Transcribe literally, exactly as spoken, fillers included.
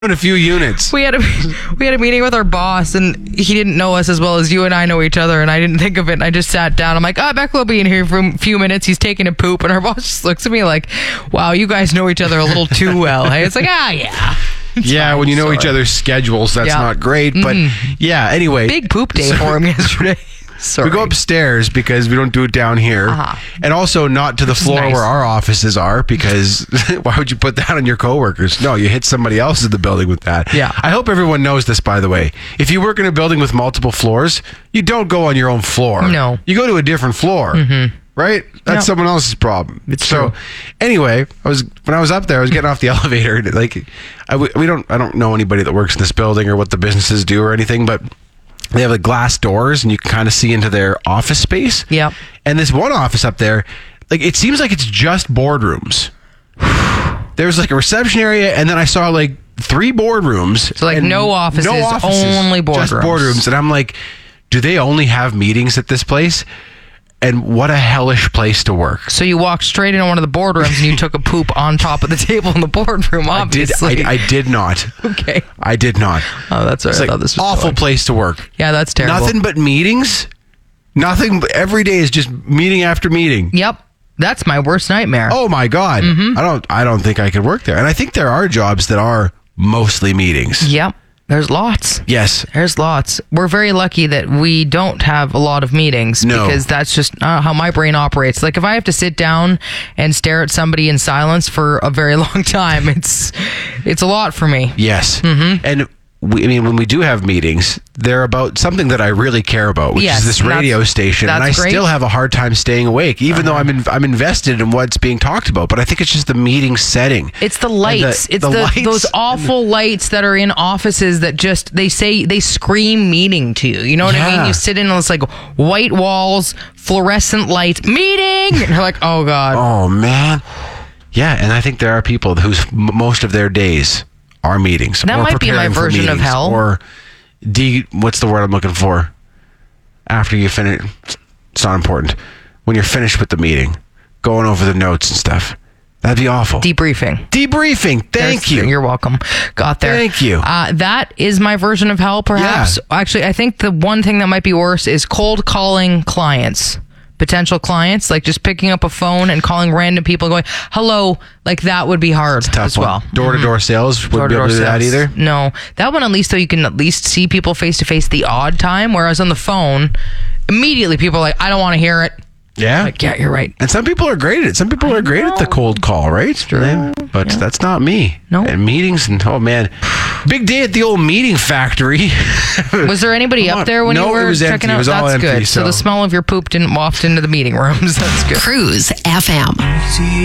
a few units. We had a we had a meeting with our boss, and he didn't know us as well as you and I know each other, and I didn't think of it, and I just sat down. I'm like, oh, Beck will be in here for a few minutes. He's taking a poop, and our boss just looks at me like, wow, you guys know each other a little too well. Hey, it's like, ah, yeah. It's yeah, fine, when you know sorry. each other's schedules, that's Yeah. not great. But Mm. yeah, anyway. Big poop day for him yesterday. Sorry. We go upstairs because we don't do it down here. Uh-huh. And also not to the is floor nice. where our offices are, because why would you put that on your coworkers? No, you hit somebody else in the building with that. Yeah. I hope everyone knows this, by the way. If you work in a building with multiple floors, you don't go on your own floor. No. You go to a different floor. Mm-hmm. Right? That's Yep. someone else's problem. It's so true. anyway, I was when I was up there, I was getting off the elevator. And like, I, we don't, I don't know anybody that works in this building or what the businesses do or anything, but they have like glass doors and you can kind of see into their office space. Yep. And this one office up there, like it seems like it's just boardrooms. There's like a reception area, and then I saw like three boardrooms. So, like, and no offices, only Just boardrooms. boardrooms. And I'm like, do they only have meetings at this place? And what a hellish place to work. So you walked straight into one of the boardrooms and you took a poop on top of the table in the boardroom, obviously. I did. I, I did not. Okay. I did not. Oh, that's all right. It's like I thought this was awful going. place to work. Yeah, that's terrible. Nothing but meetings. Nothing. But every day is just meeting after meeting. Yep. That's my worst nightmare. Oh my God. Mm-hmm. I don't. I don't think I could work there. And I think there are jobs that are mostly meetings. Yep. There's lots. Yes. There's lots. We're very lucky that we don't have a lot of meetings No. because that's just uh, how my brain operates. Like if I have to sit down and stare at somebody in silence for a very long time, it's it's a lot for me. Yes. Mm-hmm. And we, I mean, when we do have meetings, they're about something that I really care about, which Yes, is this and radio that's- station. And I that's great. still have a hard time staying awake, even though I'm in, I'm invested in what's being talked about. But I think it's just the meeting setting. It's the And lights. the- it's the the, lights those awful lights that are in offices that just they say they scream meeting to you. You know what I Yeah. mean? You sit in and it's like white walls, fluorescent lights, meeting. And you're like, oh God. Oh man. Yeah, and I think there are people whose m- most of their days are meetings. That or might be my preparing for version of meetings, hell. Or de what's the word I'm looking for? After you finish, it's not important. When you're finished with the meeting, going over the notes and stuff. That'd be awful. Debriefing. Debriefing. Thank There's- you. You're welcome. Got there. Thank you. Uh, that is my version of hell, perhaps. Yeah. Actually, I think the one thing that might be worse is cold calling clients. Potential clients, like just picking up a phone and calling random people going, hello, like that would be hard Tough as one. well. Door-to-door sales wouldn't be able to do that sales. either. No. That one, at least, though, you can at least see people face to face the odd time, whereas on the phone, immediately people are like, I don't want to hear it. Yeah. Like, yeah, you're right. And some people are great at it. Some people I are great at the know. cold call, right? True. But that's not me. No. And meetings and oh man, big day at the old meeting factory. Was there anybody Come up on. there when No, you it were was checking empty. out? It was all That's empty, good. So so- the smell of your poop didn't waft into the meeting rooms. That's good. Cruise F M.